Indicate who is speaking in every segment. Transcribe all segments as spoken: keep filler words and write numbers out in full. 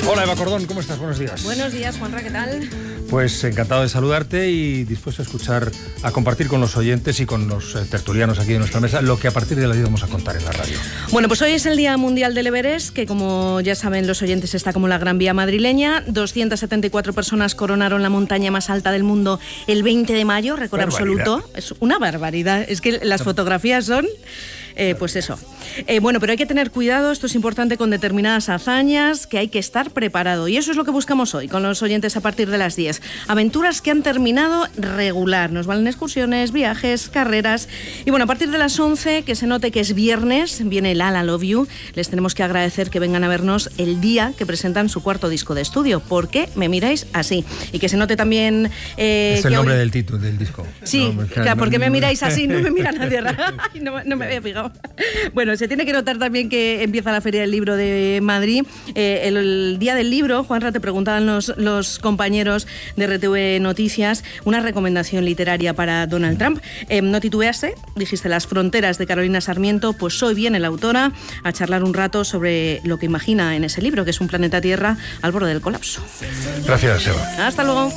Speaker 1: Hola Eva Cordón, ¿cómo estás? Buenos días.
Speaker 2: Buenos días, Juanra, ¿qué tal?
Speaker 1: Pues encantado de saludarte y dispuesto a escuchar, a compartir con los oyentes y con los eh, tertulianos aquí de nuestra mesa lo que a partir de la día vamos a contar en la radio.
Speaker 2: Bueno, pues hoy es el Día Mundial del Everest, que como ya saben los oyentes está como la Gran Vía madrileña. doscientas setenta y cuatro personas coronaron la montaña más alta del mundo el veinte de mayo, récord absoluto. Es una barbaridad, es que las fotografías son... Eh, pues eso. Eh, bueno, pero hay que tener cuidado, esto es importante con determinadas hazañas, que hay que estar preparado. Y eso es lo que buscamos hoy con los oyentes a partir de las diez. Aventuras que han terminado regular. Nos valen excursiones, viajes, carreras. Y bueno, a partir de las once, que se note que es viernes, viene el Ala Love You. Les tenemos que agradecer que vengan a vernos el día que presentan su cuarto disco de estudio. ¿Por qué me miráis así? Y que se note también... Eh,
Speaker 1: es el
Speaker 2: que
Speaker 1: nombre
Speaker 2: hoy...
Speaker 1: del título del disco.
Speaker 2: Sí,
Speaker 1: no,
Speaker 2: claro, ¿por qué me miráis así? No me mira nadie. no, no me había fijado. Bueno, se tiene que notar también que empieza la Feria del Libro de Madrid. Eh, el, el día del libro, Juanra, te preguntaban los, los compañeros de R T V Noticias una recomendación literaria para Donald Trump. Eh, no titubeaste, dijiste Las fronteras de Carolina Sarmiento. Pues hoy viene la autora a charlar un rato sobre lo que imagina en ese libro, que es un planeta Tierra al borde del colapso.
Speaker 1: Gracias, Eva.
Speaker 2: Hasta luego.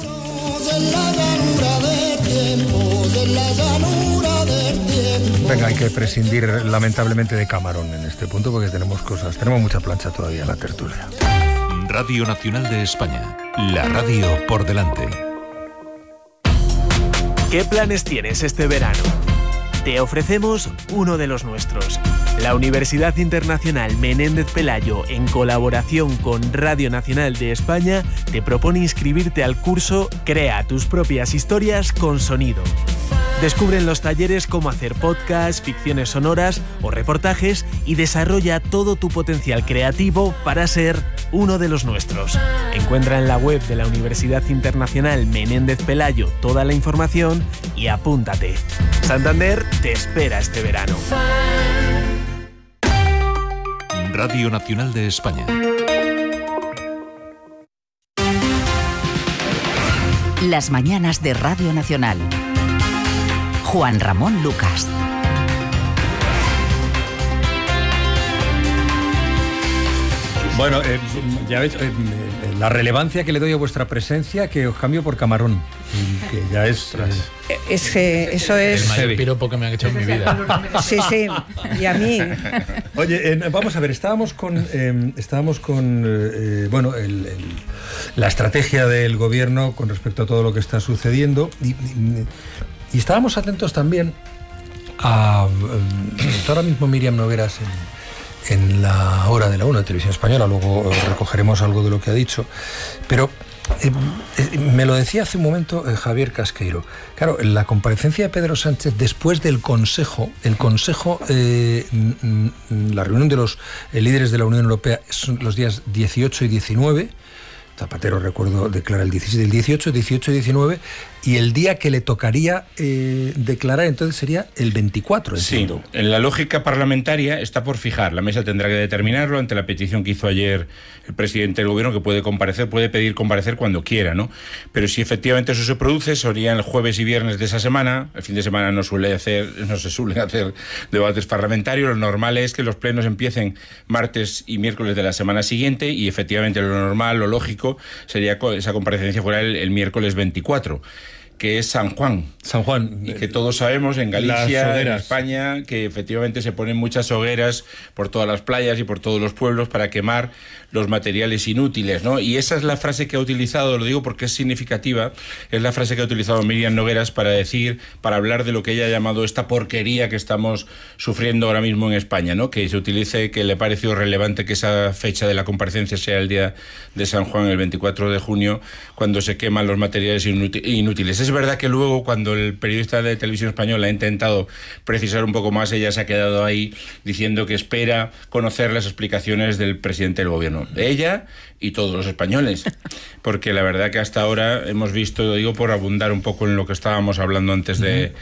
Speaker 1: Venga, hay que prescindir lamentablemente de Camarón en este punto porque tenemos cosas, tenemos mucha plancha todavía en la tertulia.
Speaker 3: Radio Nacional de España, la radio por delante.
Speaker 4: ¿Qué planes tienes este verano? Te ofrecemos uno de los nuestros. La Universidad Internacional Menéndez Pelayo, en colaboración con Radio Nacional de España, te propone inscribirte al curso Crea tus propias historias con sonido. Descubre en los talleres cómo hacer podcasts, ficciones sonoras o reportajes y desarrolla todo tu potencial creativo para ser uno de los nuestros. Encuentra en la web de la Universidad Internacional Menéndez Pelayo toda la información y apúntate. Santander te espera este verano.
Speaker 3: Radio Nacional de España.
Speaker 5: Las mañanas de Radio Nacional. Juan Ramón Lucas.
Speaker 1: Bueno, eh, ya veis, eh, la relevancia que le doy a vuestra presencia, que os cambio por Camarón, que ya es...
Speaker 6: Eh, es que eso es...
Speaker 7: El mayor piropo que me han hecho en mi vida.
Speaker 6: Sí, sí, y a mí.
Speaker 1: Oye, eh, vamos a ver, estábamos con, eh, estábamos con eh, bueno, el, el, la estrategia del gobierno con respecto a todo lo que está sucediendo y, y, y estábamos atentos también a... Eh, ahora mismo Miriam Nogueras en... en la hora de la una de Televisión Española, luego recogeremos algo de lo que ha dicho, pero eh, eh, me lo decía hace un momento eh, Javier Casqueiro. Claro, en la comparecencia de Pedro Sánchez después del Consejo, el Consejo, eh, la reunión de los eh, líderes de la Unión Europea son los días dieciocho y diecinueve, Zapatero, recuerdo, declara el diecisiete, el dieciocho, dieciocho y diecinueve, y el día que le tocaría eh, declarar entonces sería el veinticuatro, entiendo.
Speaker 8: Sí, en la lógica parlamentaria está por fijar. La mesa tendrá que determinarlo ante la petición que hizo ayer el presidente del gobierno, que puede comparecer, puede pedir comparecer cuando quiera, ¿no? Pero si efectivamente eso se produce, serían el jueves y viernes de esa semana. El fin de semana no suele hacer, no se suelen hacer debates parlamentarios. Lo normal es que los plenos empiecen martes y miércoles de la semana siguiente y efectivamente lo normal, lo lógico, sería que esa comparecencia fuera el, el miércoles veinticuatro. Que es San Juan.
Speaker 1: San Juan.
Speaker 8: Y que todos sabemos en Galicia, en España, que efectivamente se ponen muchas hogueras por todas las playas y por todos los pueblos para quemar los materiales inútiles, ¿no? Y esa es la frase que ha utilizado, lo digo porque es significativa, es la frase que ha utilizado Miriam Nogueras para decir, para hablar de lo que ella ha llamado esta porquería que estamos sufriendo ahora mismo en España, ¿no? Que se utilice, que le pareció relevante que esa fecha de la comparecencia sea el día de San Juan, el veinticuatro de junio, cuando se queman los materiales inútiles. Es verdad que luego, cuando el periodista de Televisión Española ha intentado precisar un poco más, ella se ha quedado ahí diciendo que espera conocer las explicaciones del presidente del gobierno. Ella y todos los españoles. Porque la verdad que hasta ahora hemos visto, digo por abundar un poco en lo que estábamos hablando antes de...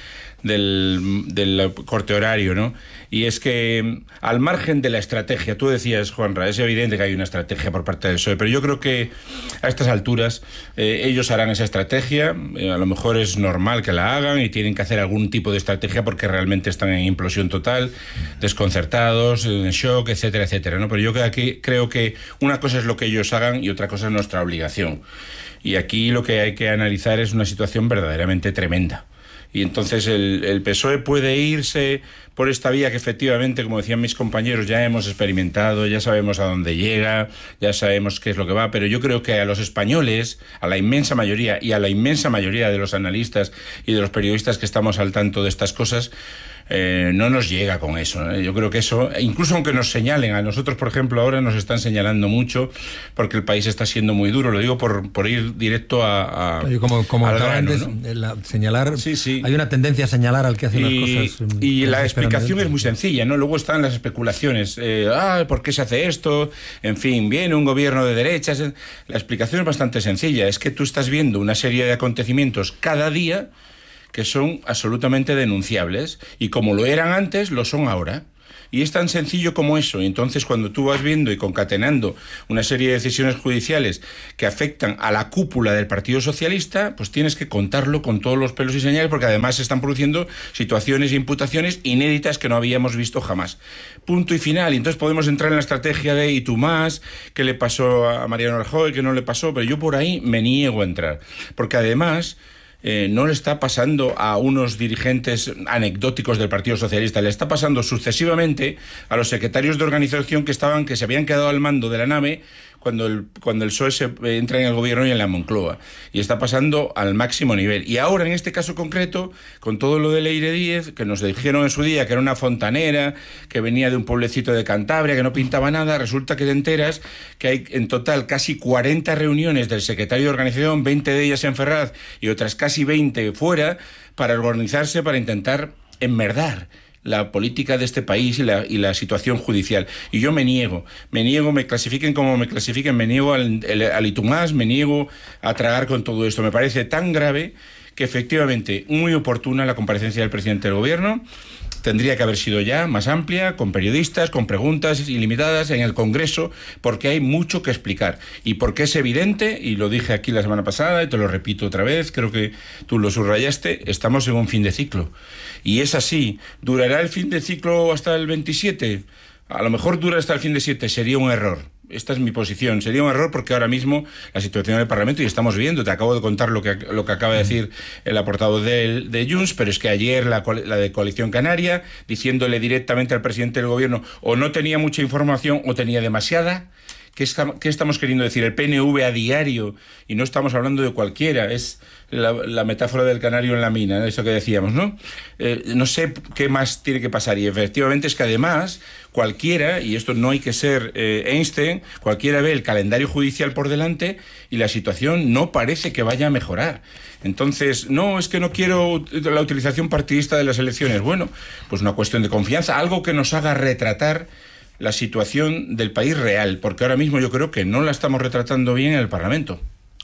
Speaker 8: del, del corte horario, ¿no? Y es que, al margen de la estrategia, tú decías, Juanra, es evidente que hay una estrategia por parte del P S O E, pero yo creo que a estas alturas eh, ellos harán esa estrategia, eh, a lo mejor es normal que la hagan y tienen que hacer algún tipo de estrategia porque realmente están en implosión total, desconcertados, en shock, etcétera, etcétera, ¿no? Pero yo creo que, creo que una cosa es lo que ellos hagan y otra cosa es nuestra obligación. Y aquí lo que hay que analizar es una situación verdaderamente tremenda. Y entonces el, el P S O E puede irse por esta vía que efectivamente, como decían mis compañeros, ya hemos experimentado, ya sabemos a dónde llega, ya sabemos qué es lo que va, pero yo creo que a los españoles, a la inmensa mayoría y a la inmensa mayoría de los analistas y de los periodistas que estamos al tanto de estas cosas, Eh, no nos llega con eso, ¿eh? Yo creo que eso, incluso aunque nos señalen, a nosotros por ejemplo ahora nos están señalando mucho porque el país está siendo muy duro, lo digo por, por ir directo a, a
Speaker 1: como, como
Speaker 8: al
Speaker 1: grano,
Speaker 8: antes,
Speaker 1: ¿no? La, señalar,
Speaker 8: sí, sí.
Speaker 1: Hay una tendencia a señalar al que hace
Speaker 8: y,
Speaker 1: unas cosas.
Speaker 8: Y la explicación es muy sencilla, ¿no? Luego están las especulaciones, eh, ah, ¿por qué se hace esto? En fin, viene un gobierno de derechas. La explicación es bastante sencilla, es que tú estás viendo una serie de acontecimientos cada día que son absolutamente denunciables, y como lo eran antes, lo son ahora. Y es tan sencillo como eso. Y entonces, cuando tú vas viendo y concatenando una serie de decisiones judiciales que afectan a la cúpula del Partido Socialista, pues tienes que contarlo con todos los pelos y señales, porque además se están produciendo situaciones e imputaciones inéditas que no habíamos visto jamás. Punto y final. Y entonces podemos entrar en la estrategia de y tú más, qué le pasó a Mariano Rajoy, qué no le pasó, pero yo por ahí me niego a entrar. Porque además Eh, no le está pasando a unos dirigentes anecdóticos del Partido Socialista, le está pasando sucesivamente a los secretarios de organización que estaban, que se habían quedado al mando de la nave cuando el, cuando el P S O E se, eh, entra en el gobierno y en la Moncloa. Y está pasando al máximo nivel. Y ahora, en este caso concreto, con todo lo de Leire Díez, que nos dijeron en su día que era una fontanera, que venía de un pueblecito de Cantabria, que no pintaba nada, resulta que te enteras que hay en total casi cuarenta reuniones del secretario de organización, veinte de ellas en Ferraz y otras casi veinte fuera, para organizarse, para intentar enmerdar la política de este país y la, y la situación judicial. Y yo me niego, me niego, me clasifiquen como me clasifiquen, me niego al, al y tú más, me niego a tragar con todo esto. Me parece tan grave que efectivamente muy oportuna la comparecencia del presidente del gobierno. Tendría que haber sido ya más amplia, con periodistas, con preguntas ilimitadas en el Congreso, porque hay mucho que explicar. Y porque es evidente, y lo dije aquí la semana pasada, y te lo repito otra vez, creo que tú lo subrayaste, estamos en un fin de ciclo. Y es así. ¿Durará el fin de ciclo hasta el veintisiete? A lo mejor dura hasta el fin de siete, sería un error. Esta es mi posición. Sería un error porque ahora mismo la situación del Parlamento, y estamos viendo, te acabo de contar lo que, lo que acaba de decir el portavoz de, de Junts, pero es que ayer la, la de Coalición Canaria, diciéndole directamente al presidente del gobierno, o no tenía mucha información o tenía demasiada. ¿Qué, está, ¿Qué estamos queriendo decir? El P N V a diario, y no estamos hablando de cualquiera, es la, la metáfora del canario en la mina, eso que decíamos, ¿no? Eh, no sé qué más tiene que pasar, y efectivamente es que además cualquiera, y esto no hay que ser eh, Einstein, cualquiera ve el calendario judicial por delante y la situación no parece que vaya a mejorar. Entonces, no, es que no quiero la utilización partidista de las elecciones. Bueno, pues una cuestión de confianza, algo que nos haga retratar la situación del país real, porque ahora mismo yo creo que no la estamos retratando bien en el Parlamento.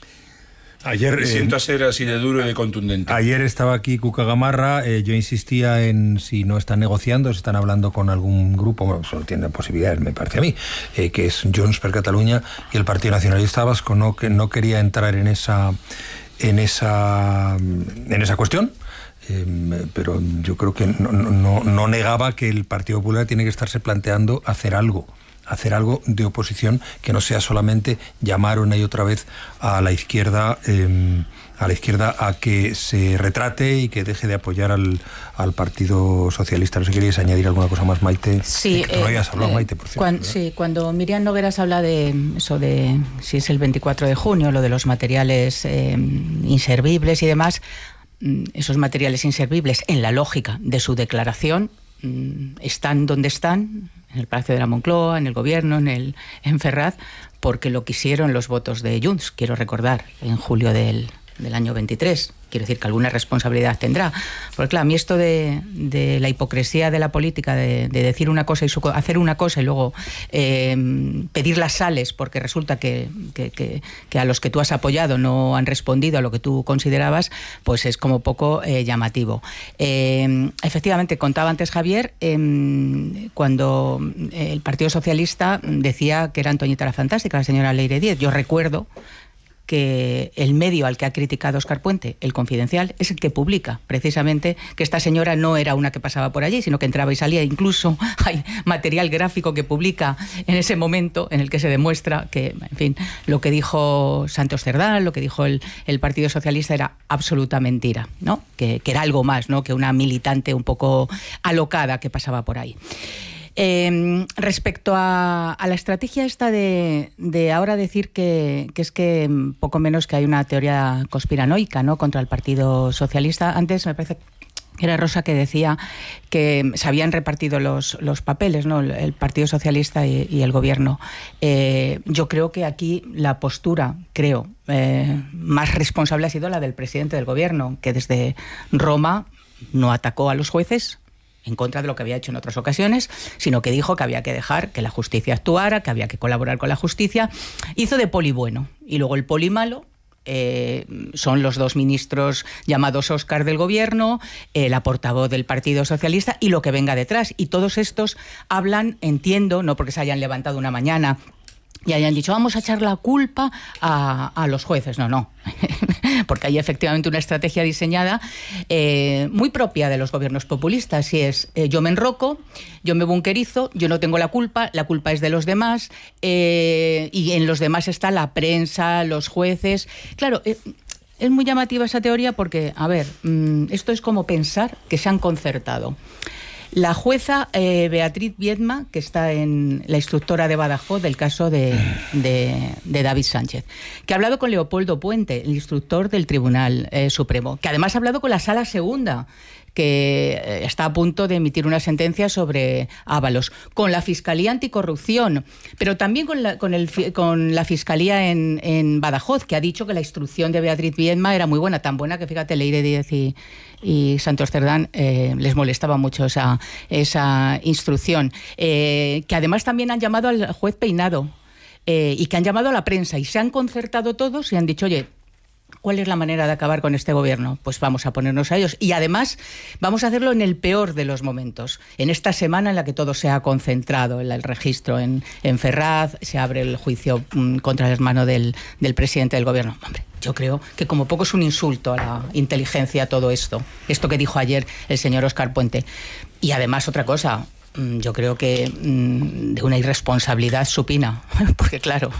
Speaker 1: Ayer
Speaker 8: Me siento a ser así de duro y de contundente.
Speaker 1: Ayer estaba aquí Cuca Gamarra, eh, yo insistía en si no están negociando, si están hablando con algún grupo, bueno, solo tienen posibilidades, me parece a mí, eh, que es Junts per Catalunya y el Partido Nacionalista Vasco, no, que no quería entrar en esa, en esa, en esa cuestión. Eh, pero yo creo que no, no, no negaba que el Partido Popular tiene que estarse planteando hacer algo, hacer algo de oposición que no sea solamente llamar una y otra vez a la izquierda, eh, a la izquierda a que se retrate y que deje de apoyar al, al Partido Socialista. No sé si queríais añadir alguna cosa más, Maite.
Speaker 2: Sí,
Speaker 1: que tú no habías
Speaker 2: eh,
Speaker 1: hablado,
Speaker 2: eh,
Speaker 1: Maite, por cierto.
Speaker 6: Cuando, sí, cuando Miriam Nogueras habla de eso de si es el veinticuatro de junio, lo de los materiales eh, inservibles y demás, esos materiales inservibles, en la lógica de su declaración, están donde están, en el Palacio de la Moncloa, en el Gobierno, en, el, en Ferraz, porque lo quisieron los votos de Junts, quiero recordar, en julio del, del año veintitrés. quiero decir que alguna responsabilidad tendrá. Porque claro, a mí esto de, de la hipocresía de la política, de, de decir una cosa y su, hacer una cosa y luego eh, pedir las sales porque resulta que, que, que, que a los que tú has apoyado no han respondido a lo que tú considerabas, pues es como poco eh, llamativo. Eh, efectivamente, contaba antes Javier, eh, cuando el Partido Socialista decía que era Antoñita la Fantástica, la señora Leire Díez. Yo recuerdo que el medio al que ha criticado Óscar Puente, El Confidencial, es el que publica precisamente que esta señora no era una que pasaba por allí, sino que entraba y salía. Incluso hay material gráfico que publica en ese momento en el que se demuestra que, en fin, lo que dijo Santos Cerdán, lo que dijo el, el Partido Socialista era absoluta mentira, ¿no? Que, que era algo más, ¿no? Que una militante un poco alocada que pasaba por ahí. Eh, respecto a, a la estrategia esta de, de ahora decir que, que es que poco menos que hay una teoría conspiranoica, ¿no?, contra el Partido Socialista. Antes me parece que era Rosa que decía que se habían repartido los, los papeles, ¿no?, el Partido Socialista y, y el Gobierno. Eh, yo creo que aquí la postura, creo, eh, más responsable ha sido la del presidente del Gobierno, que desde Roma no atacó a los jueces en contra de lo que había hecho en otras ocasiones, sino que dijo que había que dejar que la justicia actuara, que había que colaborar con la justicia. Hizo de poli bueno. Y luego el poli malo eh, son los dos ministros llamados Óscar del Gobierno, eh, la portavoz del Partido Socialista y lo que venga detrás. Y todos estos hablan, entiendo, no porque se hayan levantado una mañana y hayan dicho vamos a echar la culpa a, a los jueces. No, no. Porque hay efectivamente una estrategia diseñada eh, muy propia de los gobiernos populistas, y es eh, yo me enroco, yo me bunquerizo, yo no tengo la culpa, la culpa es de los demás, eh, y en los demás está la prensa, los jueces. Claro, eh, es muy llamativa esa teoría porque, a ver, mmm, esto es como pensar que se han concertado. La jueza eh, Beatriz Viedma, que está en la instructora de Badajoz del caso de, de, de David Sánchez, que ha hablado con Leopoldo Puente, el instructor del Tribunal eh, Supremo, que además ha hablado con la Sala Segunda, que está a punto de emitir una sentencia sobre Ábalos, con la Fiscalía Anticorrupción, pero también con la, con el, con la Fiscalía en, en Badajoz, que ha dicho que la instrucción de Beatriz Viedma era muy buena, tan buena que, fíjate, Leire Díez y, y Santos Cerdán eh, les molestaba mucho esa, esa instrucción. Eh, que además también han llamado al juez Peinado eh, y que han llamado a la prensa y se han concertado todos y han dicho, oye, ¿cuál es la manera de acabar con este gobierno? Pues vamos a ponernos a ellos. Y además vamos a hacerlo en el peor de los momentos. En esta semana en la que todo se ha concentrado, en el registro en, en Ferraz, se abre el juicio mmm, contra el hermano del, del presidente del gobierno. Hombre, yo creo que como poco es un insulto a la inteligencia todo esto. Esto que dijo ayer el señor Óscar Puente. Y además otra cosa, yo creo que de una irresponsabilidad supina, porque claro,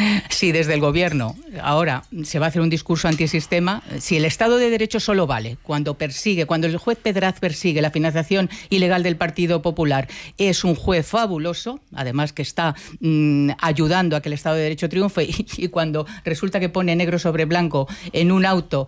Speaker 6: si desde el gobierno ahora se va a hacer un discurso antisistema, si el Estado de Derecho solo vale cuando persigue, cuando el juez Pedraz persigue la financiación ilegal del Partido Popular, es un juez fabuloso, además que está mmm, ayudando a que el Estado de Derecho triunfe, y, y cuando resulta que pone negro sobre blanco en un auto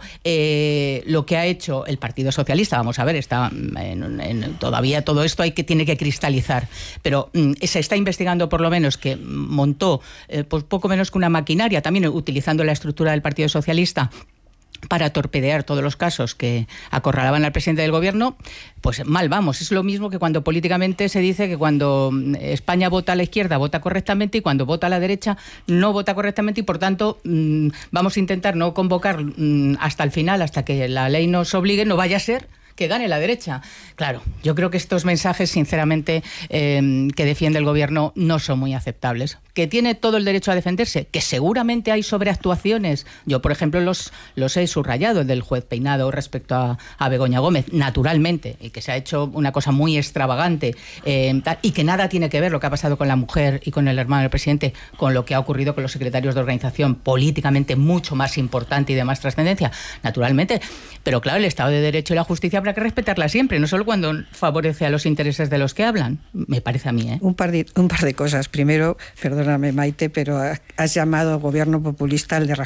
Speaker 6: eh, lo que ha hecho el Partido Socialista, vamos a ver, está en, en, todavía todo esto hay que tiene que cristalizar, pero mm, se está investigando por lo menos que montó eh, pues poco menos que una maquinaria, también utilizando la estructura del Partido Socialista para torpedear todos los casos que acorralaban al presidente del gobierno. Pues mal vamos. Es lo mismo que cuando políticamente se dice que cuando España vota a la izquierda vota correctamente y cuando vota a la derecha no vota correctamente, y por tanto mmm, vamos a intentar no convocar mmm, hasta el final, hasta que la ley nos obligue, no vaya a ser que gane la derecha. Claro, yo creo que estos mensajes, sinceramente, eh, que defiende el gobierno no son muy aceptables. Que tiene todo el derecho a defenderse, que seguramente hay sobreactuaciones. Yo, por ejemplo, los, los he subrayado, el del juez Peinado respecto a, a Begoña Gómez, naturalmente, y que se ha hecho una cosa muy extravagante, eh, y que nada tiene que ver lo que ha pasado con la mujer y con el hermano del presidente con lo que ha ocurrido con los secretarios de organización, políticamente mucho más importante y de más trascendencia, naturalmente. Pero claro, el Estado de Derecho y la justicia habrá que respetarla siempre, no solo cuando favorece a los intereses de los que hablan, me parece a mí. ¿eh?
Speaker 9: Un par de, un par de cosas. Primero, perdóname, Maite, pero has llamado gobierno populista al de Rajoy.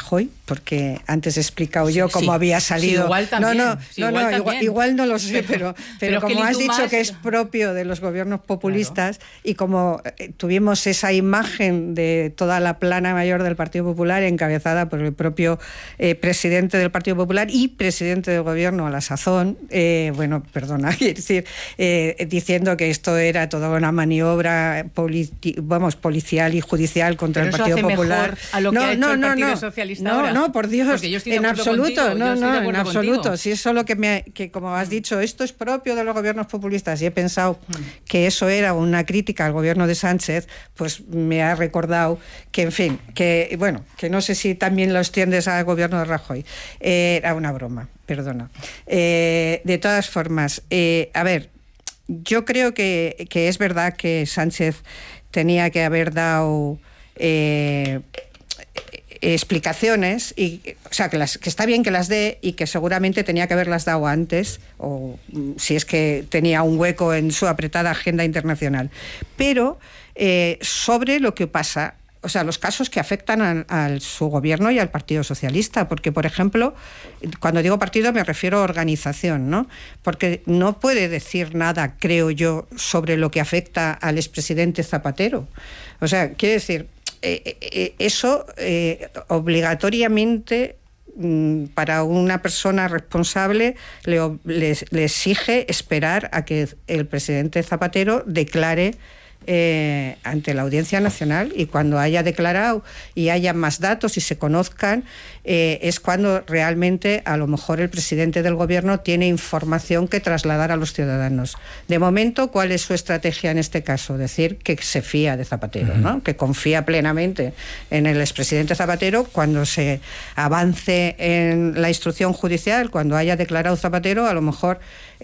Speaker 9: porque antes he explicado yo
Speaker 6: sí,
Speaker 9: cómo
Speaker 6: sí.
Speaker 9: había salido.
Speaker 6: Sí, igual también.
Speaker 9: No, no,
Speaker 6: sí,
Speaker 9: no,
Speaker 6: igual,
Speaker 9: no
Speaker 6: también.
Speaker 9: igual, igual no lo sé, pero, pero,
Speaker 6: pero
Speaker 9: como has dicho
Speaker 6: más...
Speaker 9: que es propio de los gobiernos populistas, claro. Y como tuvimos esa imagen de toda la plana mayor del Partido Popular encabezada por el propio eh, presidente del Partido Popular y presidente del gobierno a la sazón, eh, bueno, perdona, quiero decir, eh, diciendo que esto era toda una maniobra politi- vamos, policial y judicial contra
Speaker 6: pero
Speaker 9: el Partido
Speaker 6: eso hace
Speaker 9: Popular.
Speaker 6: Mejor a lo que
Speaker 9: no,
Speaker 6: ha hecho
Speaker 9: no,
Speaker 6: el
Speaker 9: no,
Speaker 6: Partido
Speaker 9: no,
Speaker 6: Socialista
Speaker 9: no,
Speaker 6: ahora.
Speaker 9: no, por Dios,
Speaker 6: en
Speaker 9: absoluto,
Speaker 6: contigo,
Speaker 9: no, no, en absoluto.
Speaker 6: Contigo.
Speaker 9: Si es solo que, me, que, como has dicho, esto es propio de los gobiernos populistas y he pensado hmm. que eso era una crítica al gobierno de Sánchez, pues me ha recordado que, en fin, que, bueno, que no sé si también lo extiendes al gobierno de Rajoy. Eh, era una broma, perdona. Eh, de todas formas, eh, a ver, yo creo que, que es verdad que Sánchez tenía que haber dado eh, explicaciones, y, o sea, que, las, que está bien que las dé y que seguramente tenía que haberlas dado antes, o si es que tenía un hueco en su apretada agenda internacional. Pero eh, sobre lo que pasa, o sea, los casos que afectan a, a su gobierno y al Partido Socialista, porque, por ejemplo, cuando digo partido me refiero a organización, ¿no? Porque no puede decir nada, creo yo, sobre lo que afecta al expresidente Zapatero. O sea, quiere decir, eh, eh, eso eh, obligatoriamente mm, para una persona responsable le, le, le exige esperar a que el presidente Zapatero declare Eh, ante la Audiencia Nacional, y cuando haya declarado y haya más datos y se conozcan, eh, es cuando realmente a lo mejor el presidente del gobierno tiene información que trasladar a los ciudadanos. De momento, ¿cuál es su estrategia en este caso? Decir que se fía de Zapatero, uh-huh. ¿no? Que confía plenamente en el expresidente Zapatero. Cuando se avance en la instrucción judicial, cuando haya declarado Zapatero, a lo mejor